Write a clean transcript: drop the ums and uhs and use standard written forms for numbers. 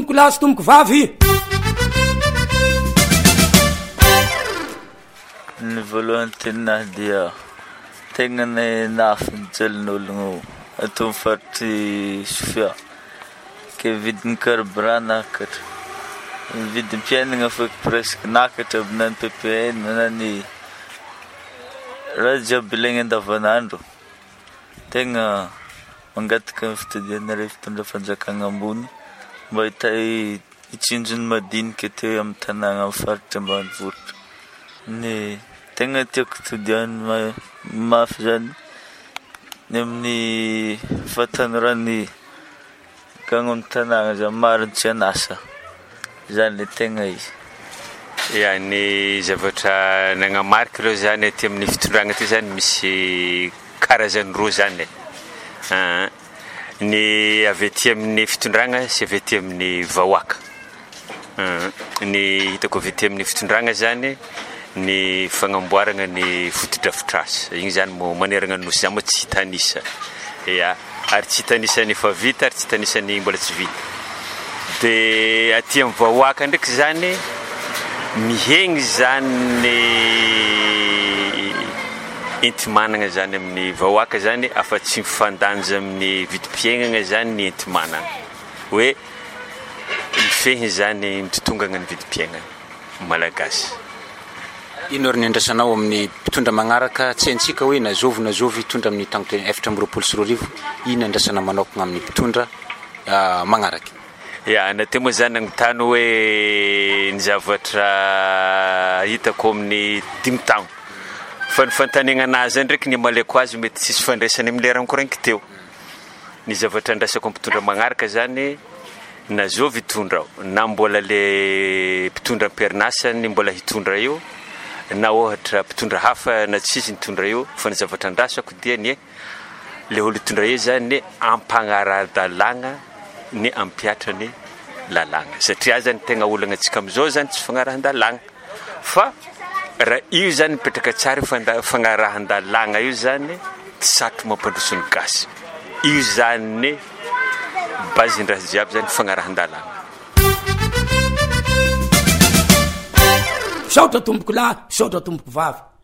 tomboko lahy sy tomboko vavy. Ny voalohany tenahy dia tegna nafy nijelin'ologno ato amin'ny faritry Sofia ke vidin'ny carburant nakatra, vidin'ny mpiainana feky presque nakatra aby na ny PPN na ny raha jiaby ilaigna andavanandro. Tegna mangataka ny fitadianareo fitondra fanjakana ambony mba hitsinjony madinika teo amin'ny tanàna amin'ny faritra ambanivohitra. Ny tegna tiako todiany mafy zany ny amin'ny fatanorany gagno amin'ny tanàna zany mariny tsy anasa zany le tegna izy. Ya, ny zavatra nagnamarika reo zany aty amin'ny fitondragna ty zany misy karazany roa zany. Ny avy aty amin'ny fitondragna sy avy aty amin'ny vahoaka. Ny hitako avy aty amin'ny fitondragna zany ny fagnamboarana ny fotodrafitrasa, igny zany manerana nosy zany mo tsy hitanisa. Ya, ary tsy hitanisa ny efa vita ary tsy hitanisa ny mbola tsy vita. De aty amin'ny vahoaka ndraiky zany mihegny zany entimanana zany amin'ny vahoaka zany afa tsy mifandanja amin'ny vidim-piainana zany ny entimanana hoe mifehiny zany mitotongana ny vidim-piainana malagasy. Ino ary ny andrasanao amin'ny mpitondra magnaraka tsy haintsika hoe nazovy hitondra amin'ny tangotra 2024 ino andrasana manokana amin'ny mpitondra magnaraky? Ya, nateo moa zany nagnotany hoe ny zavatra hitako amin'ny 5 taogno fa ny fantanegna anazy ndraiky ny maleko azy mety tsisy fandraisany amin'ny lerany korainky teo. Ny zavatra andrasako mpitondra magnaraka zany nazovy hitondra na mbola le mpitondra am-perinasany mbola hitondra io na ohatra mpitondra hafa na tsisy nitondra io, fa ny zavatra andrasako dia ny le olo hitondra io zany ampagnara-dalagna ny ampiatra ny lalagna satria zany tegna olagna antsika amizao zany tsy fagnarahan-dalagna fa raha io zany mipetraka tsara fagnarahan-dalagna io zany tsy satro mampandroso ny gasy. Io zany bazindraha jiaby zany fagnarahan-dalagna. Saotra tomboko lahy, saotra tomboko vavy.